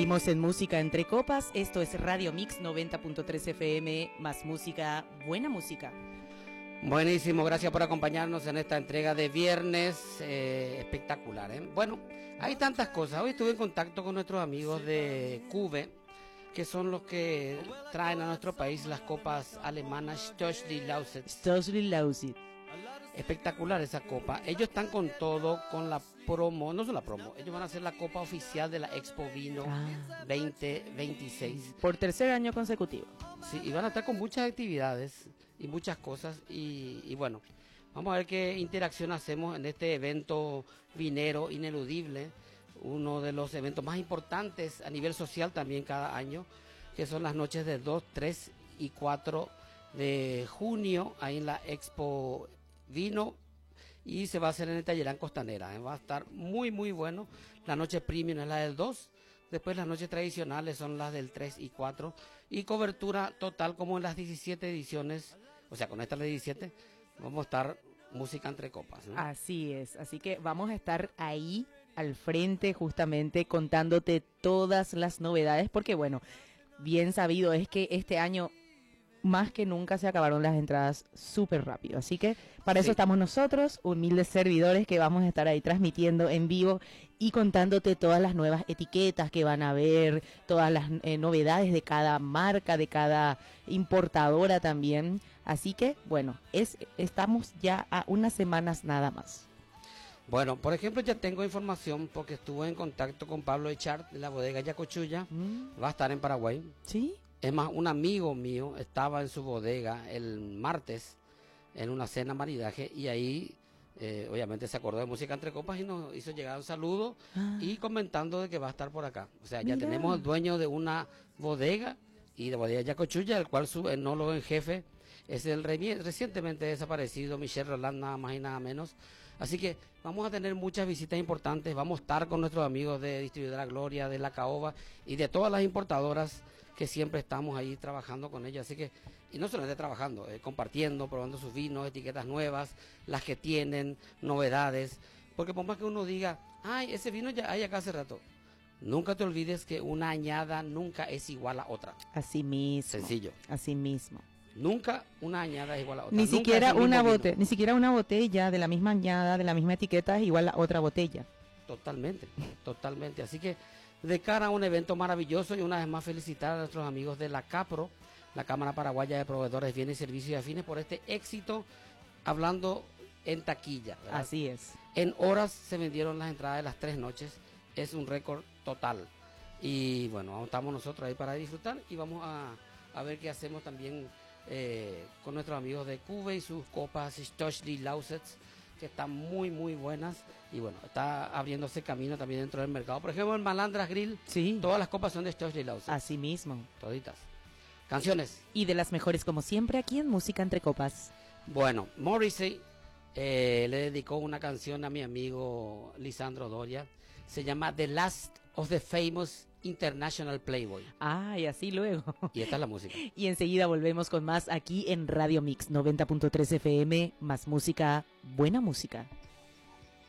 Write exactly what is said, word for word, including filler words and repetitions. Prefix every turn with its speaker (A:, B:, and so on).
A: Seguimos en Música Entre Copas. Esto es Radio Mix noventa punto tres F M, más música, buena música.
B: Buenísimo, gracias por acompañarnos en esta entrega de viernes eh, espectacular, ¿eh? Bueno, hay tantas cosas. Hoy estuve en contacto con nuestros amigos de Cube, que son los que traen a nuestro país las copas alemanas Stoessli Lausitz.
A: Stoessli Lausitz.
B: Espectacular esa copa. Ellos están con todo, con la promo, no son la promo, ellos van a hacer la copa oficial de la Expo Vino ah. veinte veintiséis.
A: Por tercer año consecutivo.
B: Sí, y van a estar con muchas actividades y muchas cosas y, y bueno, vamos a ver qué interacción hacemos en este evento vinero ineludible, uno de los eventos más importantes a nivel social también cada año, que son las noches de dos, tres y cuatro de junio, ahí en la Expo Vino, y se va a hacer en el Tallerán Costanera, ¿eh? Va a estar muy muy bueno. La noche premium es la del dos, después las noches tradicionales son las del tres y cuatro, y cobertura total como en las diecisiete ediciones, o sea, con esta la diecisiete, vamos a estar Música Entre Copas, ¿no?
A: Así es, así que vamos a estar ahí al frente justamente contándote todas las novedades, porque bueno, bien sabido es que este año más que nunca se acabaron las entradas súper rápido, así que para sí. eso estamos nosotros, humildes servidores, que vamos a estar ahí transmitiendo en vivo y contándote todas las nuevas etiquetas que van a haber, todas las eh, novedades de cada marca, de cada importadora también, así que bueno, es estamos ya a unas semanas nada más.
B: Bueno, por ejemplo, ya tengo información porque estuve en contacto con Pablo Echart de la bodega Yacochulla, mm. va a estar en Paraguay.
A: ¿Sí?
B: Es más, un amigo mío estaba en su bodega el martes en una cena maridaje y ahí eh, obviamente se acordó de Música Entre Copas y nos hizo llegar un saludo ah. y comentando de que va a estar por acá. O sea, ya Mira. tenemos el dueño de una bodega y de bodega Yacochulla, el cual su enólogo en jefe es el re recientemente desaparecido Michel Roland, nada más y nada menos. Así que vamos a tener muchas visitas importantes, vamos a estar con nuestros amigos de Distribuidora Gloria, de La Caoba y de todas las importadoras que siempre estamos ahí trabajando con ellos, así que, y no solamente trabajando, eh, compartiendo, probando sus vinos, etiquetas nuevas, las que tienen, novedades, porque por más que uno diga, ay, ese vino ya hay acá hace rato, nunca te olvides que una añada nunca es igual a otra.
A: Así mismo.
B: Sencillo.
A: Así mismo.
B: Nunca una añada es igual a otra.
A: Ni
B: nunca
A: siquiera una botella, ni siquiera una botella de la misma añada, de la misma etiqueta es igual a otra botella.
B: Totalmente, totalmente, así que de cara a un evento maravilloso y una vez más felicitar a nuestros amigos de la CAPRO, la Cámara Paraguaya de Proveedores de Bienes y Servicios y Afines, por este éxito, hablando en taquilla, ¿verdad?
A: Así es.
B: En horas se vendieron las entradas de las tres noches, es un récord total. Y bueno, estamos nosotros ahí para disfrutar y vamos a, a ver qué hacemos también eh, con nuestros amigos de Cube y sus copas Stoessli Lausitz, que están muy muy buenas y bueno, está abriéndose camino también dentro del mercado. Por ejemplo, en Malandras Grill,
A: sí.
B: todas las copas son de Stoessli Lausitz.
A: Así mismo.
B: Toditas. Canciones.
A: Y de las mejores como siempre aquí en Música Entre Copas.
B: Bueno, Morrissey eh, le dedicó una canción a mi amigo Lisandro Doria. Se llama The Last of the Famous International Playboy.
A: Ah, y así luego.
B: Y esta es la música.
A: Y enseguida volvemos con más aquí en Radio Mix noventa punto tres F M, más música, buena música.